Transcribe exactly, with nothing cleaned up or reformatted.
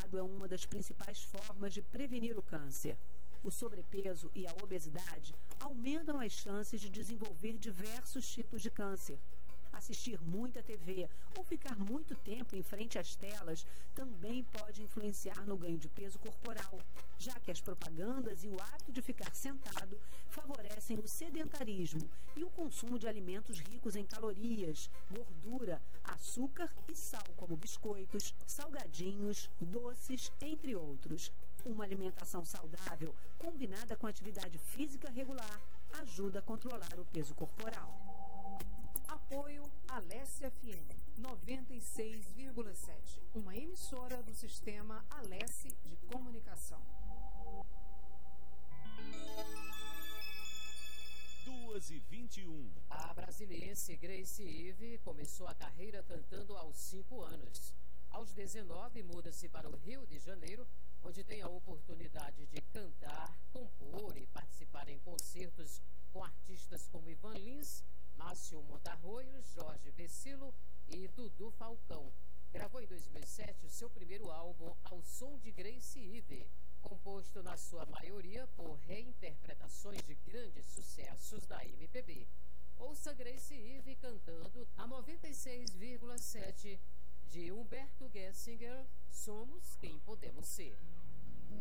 adequado é uma das principais formas de prevenir o câncer. O sobrepeso e a obesidade aumentam as chances de desenvolver diversos tipos de câncer. Assistir muita T V ou ficar muito tempo em frente às telas também pode influenciar no ganho de peso corporal, já que as propagandas e o hábito de ficar sentado favorecem o sedentarismo e o consumo de alimentos ricos em calorias, gordura, açúcar e sal, como biscoitos, salgadinhos, doces, entre outros. Uma alimentação saudável, combinada com atividade física regular, ajuda a controlar o peso corporal. Apoio Alesse F M noventa e seis vírgula sete, uma emissora do sistema Alesse de Comunicação. duas e vinte e um. A brasiliense Grace Ive começou a carreira cantando aos cinco anos. Aos dezenove, muda-se para o Rio de Janeiro, onde tem a oportunidade de cantar, compor e participar em concertos com artistas como Ivan Lins, Márcio Montarroio, Jorge Vecilo e Dudu Falcão. Gravou em dois mil e sete o seu primeiro álbum Ao Som de Grace Ive, composto na sua maioria por reinterpretações de grandes sucessos da M P B. Ouça Grace Ive cantando a noventa e seis vírgula sete de Humberto Gessinger, Somos Quem Podemos Ser.